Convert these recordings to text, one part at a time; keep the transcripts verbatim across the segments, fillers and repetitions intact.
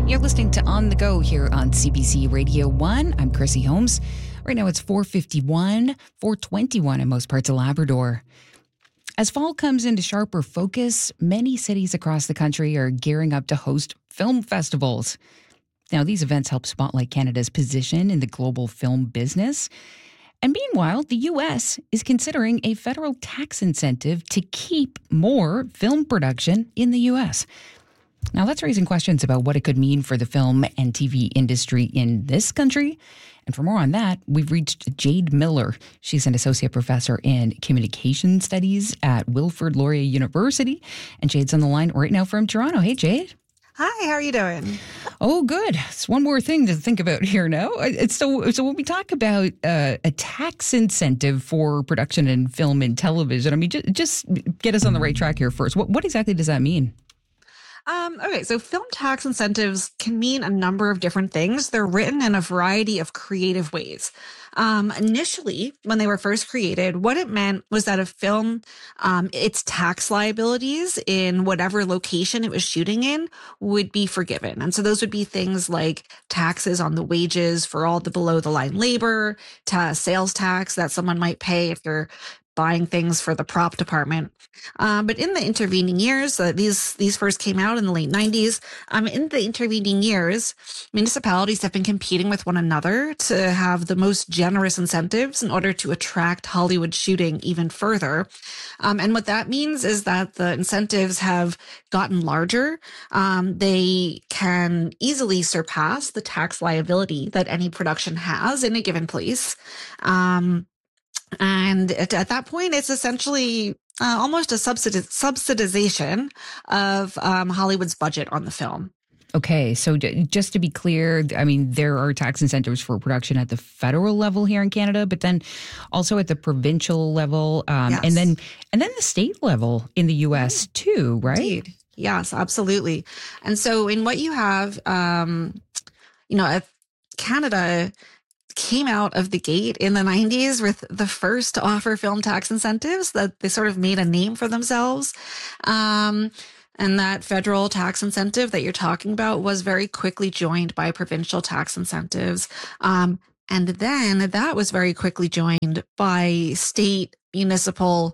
You're listening to On the Go here on C B C Radio one. I'm Chrissy Holmes. Right now it's four fifty-one, four twenty-one in most parts of Labrador. As fall comes into sharper focus, many cities across the country are gearing up to host film festivals. Now, these events help spotlight Canada's position in the global film business. And meanwhile, the U S is considering a federal tax incentive to keep more film production in the U S. Now, that's raising questions about what it could mean for the film and T V industry in this country. And for more on that, we've reached Jade Miller. She's an associate professor in communication studies at Wilfrid Laurier University. And Jade's on the line right now from Toronto. Hey, Jade. Hi, how are you doing? Oh, good. It's one more thing to think about here now. It's so, so when we talk about uh, a tax incentive for production in film and television, I mean, just, just get us on the right track here first. What, what exactly does that mean? Um, okay, so film tax incentives can mean a number of different things. They're written in a variety of creative ways. Um, initially, when they were first created, what it meant was that a film, um, its tax liabilities in whatever location it was shooting in would be forgiven. And so those would be things like taxes on the wages for all the below the line labor, ta- sales tax that someone might pay if you're buying things for the prop department. Um, but in the intervening years, uh, these these first came out in the late nineties. Um, in the intervening years, municipalities have been competing with one another to have the most generous incentives in order to attract Hollywood shooting even further. Um, and what that means is that the incentives have gotten larger. Um, they can easily surpass the tax liability that any production has in a given place. Um, And at, at that point, it's essentially uh, almost a subsidi- subsidization of um, Hollywood's budget on the film. Okay, so j- just to be clear, I mean, there are tax incentives for production at the federal level here in Canada, but then also at the provincial level, um, Yes. and then and then the state level in the U S too, right? Indeed. Yes, absolutely. And so in what you have, um, you know, Canada came out of the gate in the nineties with the first to offer film tax incentives, that they sort of made a name for themselves. Um, and that federal tax incentive that you're talking about was very quickly joined by provincial tax incentives. Um, and then that was very quickly joined by state, municipal,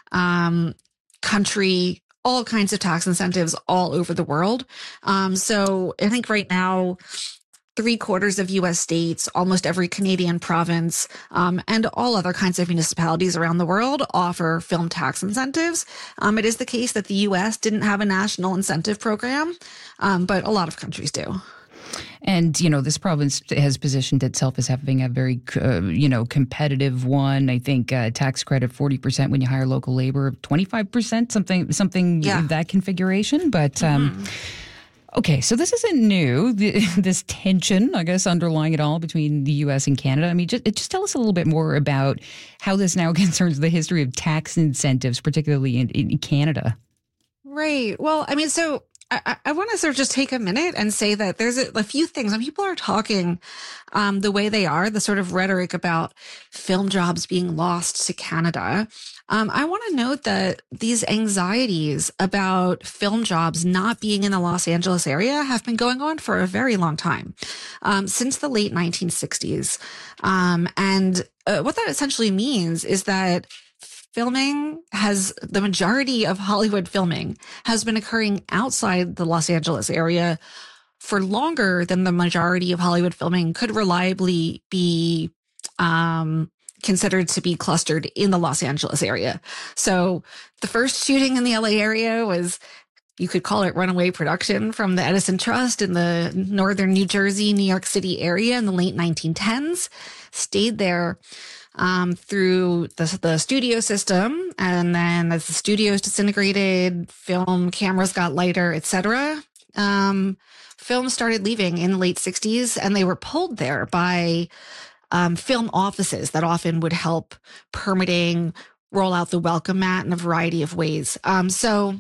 um, country, all kinds of tax incentives all over the world. Um, so I think right now, three quarters of U S states, almost every Canadian province, um, and all other kinds of municipalities around the world offer film tax incentives. Um, it is the case that the U S didn't have a national incentive program, um, but a lot of countries do. And, you know, this province has positioned itself as having a very, uh, you know, competitive one. I think uh, tax credit forty percent when you hire local labor, twenty-five percent, something, something Yeah. in that configuration. But, um, mm-hmm. Okay, so this isn't new, this tension, I guess, underlying it all between the U S and Canada. I mean, just, just tell us a little bit more about how this now concerns the history of tax incentives, particularly in, in Canada. Right. Well, I mean, so I, I want to sort of just take a minute and say that there's a, a few things when people are talking um, the way they are, the sort of rhetoric about film jobs being lost to Canada. Um, I want to note that these anxieties about film jobs not being in the Los Angeles area have been going on for a very long time, um, since the late nineteen sixties. Um, and uh, what that essentially means is that filming has, the majority of Hollywood filming has been occurring outside the Los Angeles area for longer than the majority of Hollywood filming could reliably be um, considered to be clustered in the Los Angeles area. So the first shooting in the L A area was, you could call it runaway production from the Edison Trust in the northern New Jersey, New York City area in the late nineteen tens, stayed there um, through the, the studio system. And then as the studios disintegrated, film cameras got lighter, et cetera, um, films started leaving in the late sixties, and they were pulled there by um, film offices that often would help permitting, roll out the welcome mat in a variety of ways. Um, so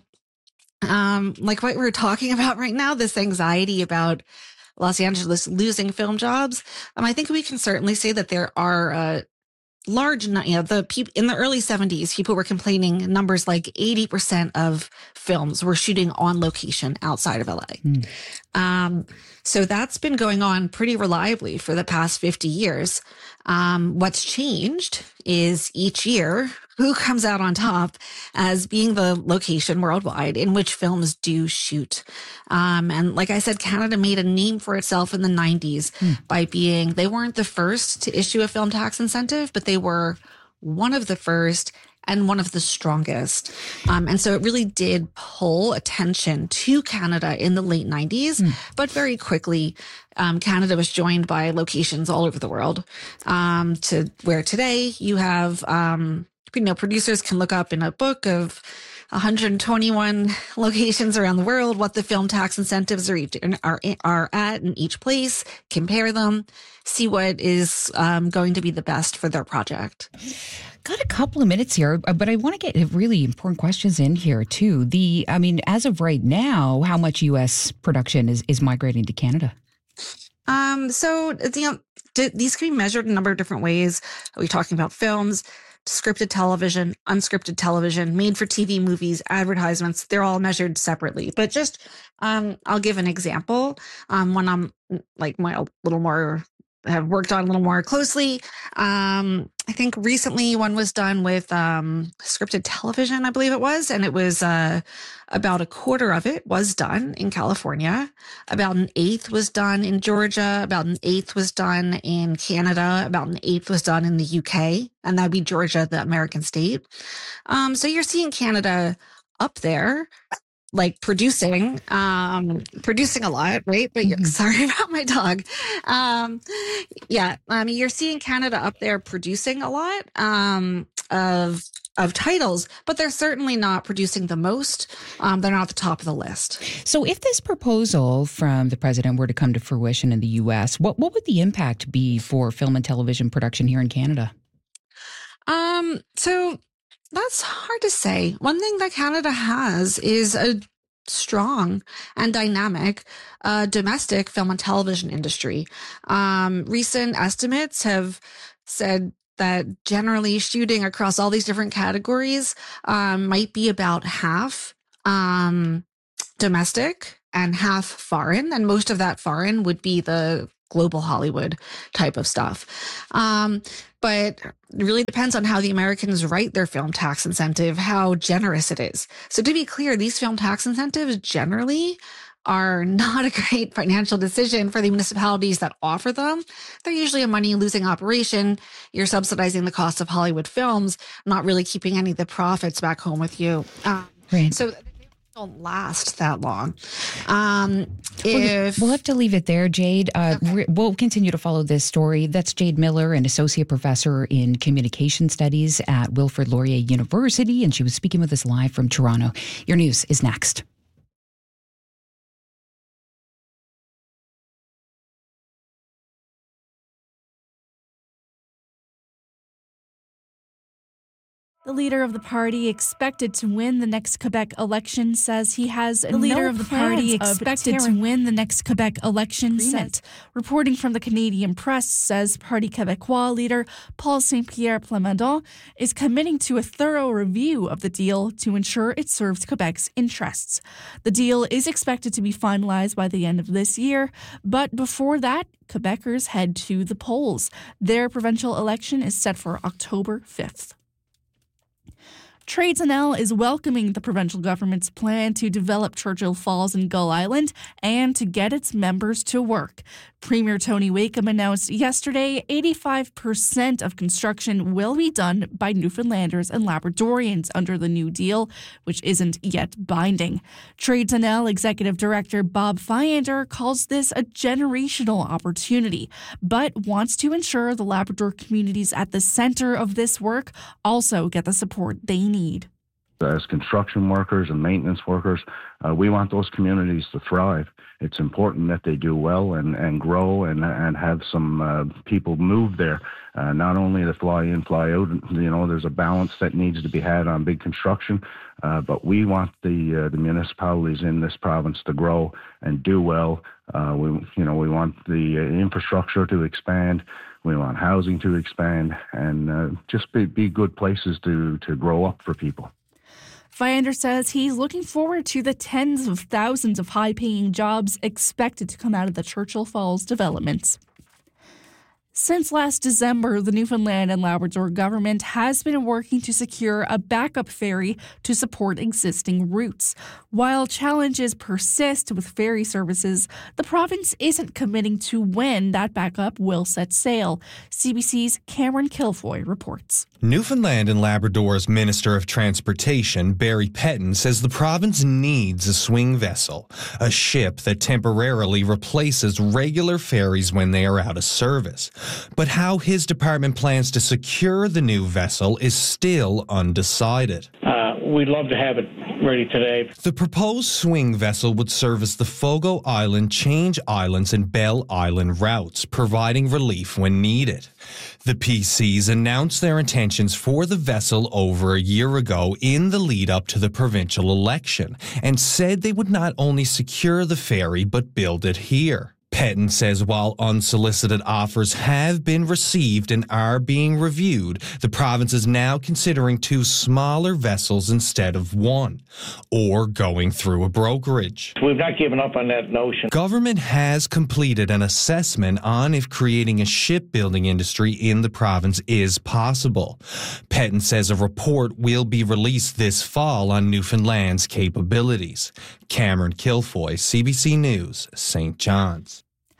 um, like what we're talking about right now, this anxiety about Los Angeles losing film jobs, um, I think we can certainly say that there are uh, large, you know, the people in the early seventies, people were complaining numbers like eighty percent of films were shooting on location outside of L A. Mm. Um, so that's been going on pretty reliably for the past fifty years. Um, what's changed is each year who comes out on top as being the location worldwide in which films do shoot. Um, and like I said, Canada made a name for itself in the nineties mm. by being, they weren't the first to issue a film tax incentive, but they were one of the first and one of the strongest. Um, and so it really did pull attention to Canada in the late nineties, mm. but very quickly, um, Canada was joined by locations all over the world, um, to where today you have, um, you know, producers can look up in a book of one hundred twenty-one locations around the world what the film tax incentives are each, are, are at in each place, compare them, see what is um, going to be the best for their project. Got a couple of minutes here, but I want to get really important questions in here too. The, I mean, as of right now, how much U S production is, is migrating to Canada? Um, so you know, these can be measured in a number of different ways. Are we talking about films, scripted television, unscripted television, made for T V movies, advertisements? They're all measured separately. But just, um, I'll give an example. Um, when I'm like my a little more, have worked on a little more closely. Um, I think recently one was done with um, scripted television, I believe it was, and it was uh, about a quarter of it was done in California. About an eighth was done in Georgia. About an eighth was done in Canada. About an eighth was done in the U K, and that'd be Georgia, the American state. Um, so you're seeing Canada up there, like producing, um, producing a lot, right? But you're, mm-hmm. sorry about my dog. Um, yeah, I mean, you're seeing Canada up there producing a lot, um, of, of titles, but they're certainly not producing the most. Um, they're not at the top of the list. So if this proposal from the president were to come to fruition in the U S, what, what would the impact be for film and television production here in Canada? Um, so that's hard to say. One thing that Canada has is a strong and dynamic uh, domestic film and television industry. Um, recent estimates have said that generally shooting across all these different categories um, might be about half um, domestic and half foreign. And most of that foreign would be the global Hollywood type of stuff. Um, but it really depends on how the Americans write their film tax incentive, how generous it is. So to be clear, these film tax incentives generally are not a great financial decision for the municipalities that offer them. They're usually a money-losing operation. You're subsidizing the cost of Hollywood films, not really keeping any of the profits back home with you. Um, right. So don't last that long. Um, if we'll have to leave it there, Jade. Uh, okay. We'll continue to follow this story. That's Jade Miller, an associate professor in communication studies at Wilfrid Laurier University, and she was speaking with us live from Toronto. Your news is next. The leader of the party expected to win the next Quebec election says he has the leader no of the party expected to win the next Quebec election. Said. Reporting from the Canadian Press says Parti Québécois leader Paul Saint-Pierre Plamondon is committing to a thorough review of the deal to ensure it serves Quebec's interests. The deal is expected to be finalized by the end of this year, but before that, Quebecers head to the polls. Their provincial election is set for October fifth. Trades N L is welcoming the provincial government's plan to develop Churchill Falls and Gull Island and to get its members to work. Premier Tony Wakeham announced yesterday eighty-five percent of construction will be done by Newfoundlanders and Labradorians under the new deal, which isn't yet binding. Trades N L Executive Director Bob Fyander calls this a generational opportunity, but wants to ensure the Labrador communities at the center of this work also get the support they need. Need. As construction workers and maintenance workers, uh, we want those communities to thrive. It's important that they do well and, and grow and and have some uh, people move there. Uh, not only to fly in, fly out. You know, there's a balance that needs to be had on big construction, uh, but we want the uh, the municipalities in this province to grow and do well. Uh, we you know we want the uh, infrastructure to expand. We want housing to expand, and uh, just be, be good places to to grow up for people. Viander says he's looking forward to the tens of thousands of high-paying jobs expected to come out of the Churchill Falls developments. Since last December, the Newfoundland and Labrador government has been working to secure a backup ferry to support existing routes. While challenges persist with ferry services, the province isn't committing to when that backup will set sail. C B C's Cameron Kilfoy reports. Newfoundland and Labrador's Minister of Transportation, Barry Petton, says the province needs a swing vessel, a ship that temporarily replaces regular ferries when they are out of service. But how his department plans to secure the new vessel is still undecided. Uh, we'd love to have it ready today. The proposed swing vessel would service the Fogo Island, Change Islands, and Bell Island routes, providing relief when needed. The P Cs announced their intentions for the vessel over a year ago in the lead up to the provincial election and said they would not only secure the ferry but build it here. Petton says while unsolicited offers have been received and are being reviewed, the province is now considering two smaller vessels instead of one, or going through a brokerage. We've not given up on that notion. Government has completed an assessment on if creating a shipbuilding industry in the province is possible. Petton says a report will be released this fall on Newfoundland's capabilities. Cameron Kilfoy, C B C News, Saint John's.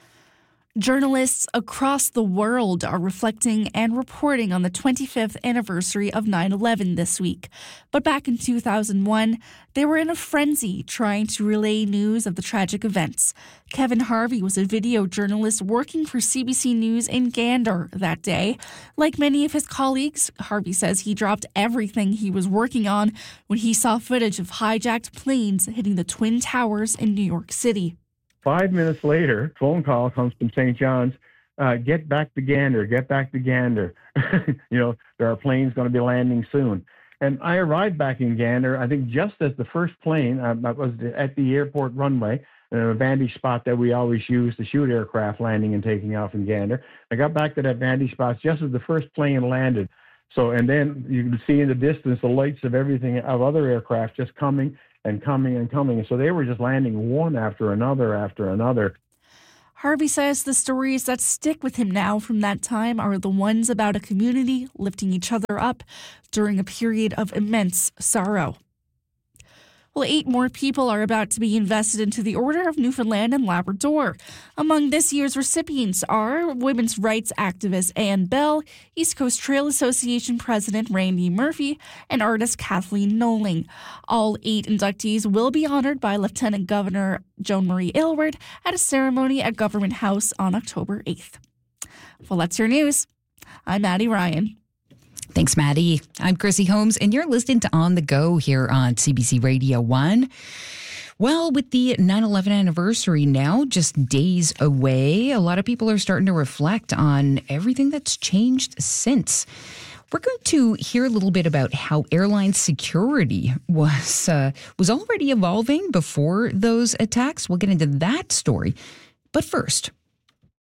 Journalists across the world are reflecting and reporting on the twenty-fifth anniversary of nine eleven this week. But back in two thousand one, they were in a frenzy trying to relay news of the tragic events. Kevin Harvey was a video journalist working for C B C News in Gander that day. Like many of his colleagues, Harvey says he dropped everything he was working on when he saw footage of hijacked planes hitting the Twin Towers in New York City. Five minutes later, phone call comes from Saint John's, uh, get back to Gander, get back to Gander. You know, there are planes going to be landing soon. And I arrived back in Gander, I think just as the first plane, uh, I was at the airport runway, uh, a vantage spot that we always use to shoot aircraft landing and taking off in Gander. I got back to that vantage spot just as the first plane landed. So, and then you can see in the distance the lights of everything, of other aircraft just coming and coming and coming. So they were just landing one after another after another. Harvey says the stories that stick with him now from that time are the ones about a community lifting each other up during a period of immense sorrow. Well, eight more people are about to be invested into the Order of Newfoundland and Labrador. Among this year's recipients are women's rights activist Ann Bell, East Coast Trail Association President Randy Murphy, and artist Kathleen Noling. All eight inductees will be honored by Lieutenant Governor Joan Marie Aylward at a ceremony at Government House on October eighth. Well, that's your news. I'm Maddie Ryan. Thanks, Maddie. I'm Chrissy Holmes, and you're listening to On the Go here on C B C Radio one. Well, with the nine eleven anniversary now just days away, a lot of people are starting to reflect on everything that's changed since. We're going to hear a little bit about how airline security was uh, was already evolving before those attacks. We'll get into that story. But first,